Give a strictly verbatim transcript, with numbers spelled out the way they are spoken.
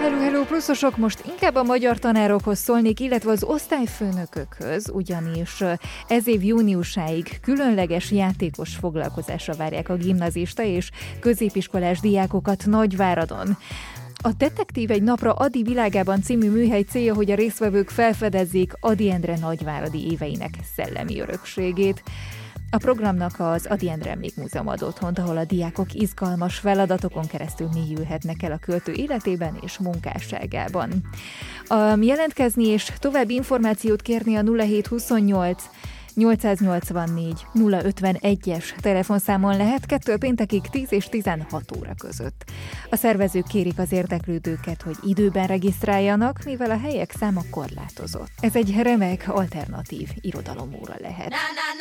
Hello, hello, pluszosok, most inkább a magyar tanárokhoz szólnék, illetve az osztályfőnökökhöz, ugyanis ez év júniusáig különleges játékos foglalkozásra várják a gimnazista és középiskolás diákokat Nagyváradon. A Detektív egy napra Ady világában című műhely célja, hogy a résztvevők felfedezzék Ady Endre nagyváradi éveinek szellemi örökségét. A programnak az Ady Endre Emlékmúzeum ad otthont, ahol a diákok izgalmas feladatokon keresztül mélyülhetnek el a költő életében és munkásságában. A jelentkezni és további információt kérni a nulla hét huszonnyolc nyolcszáznyolcvannégy nulla ötvenegyes telefonszámon lehet kettő péntekig tíz és tizenhat óra között. A szervezők kérik az érdeklődőket, hogy időben regisztráljanak, mivel a helyek száma korlátozott. Ez egy remek alternatív irodalomóra lehet.